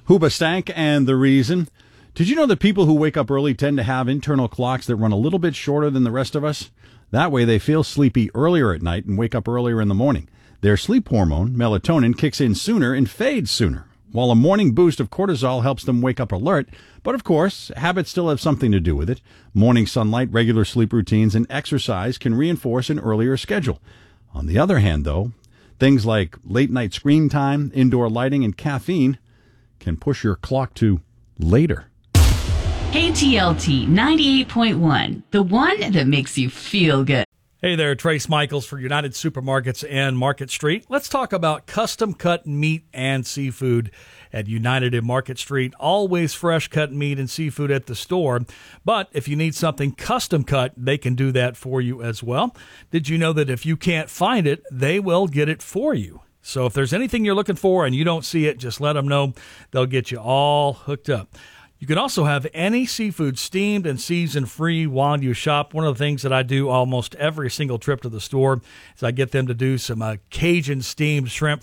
Hoobastank and the reason. Did you know that people who wake up early tend to have internal clocks that run a little bit shorter than the rest of us? That way they feel sleepy earlier at night and wake up earlier in the morning. Their sleep hormone, melatonin, kicks in sooner and fades sooner, while a morning boost of cortisol helps them wake up alert. But of course, habits still have something to do with it. Morning sunlight, regular sleep routines, and exercise can reinforce an earlier schedule. On the other hand, though, things like late night screen time, indoor lighting, and caffeine can push your clock to later. KTLT 98.1, the one that makes you feel good. Hey there, Trace Michaels for United Supermarkets and Market Street. Let's talk about custom cut meat and seafood at United and Market Street. Always fresh cut meat and seafood at the store. But if you need something custom cut, they can do that for you as well. Did you know that if you can't find it, they will get it for you? So if there's anything you're looking for and you don't see it, just let them know. They'll get you all hooked up. You can also have any seafood steamed and seasoned free while you shop. One of the things that I do almost every single trip to the store is I get them to do some Cajun steamed shrimp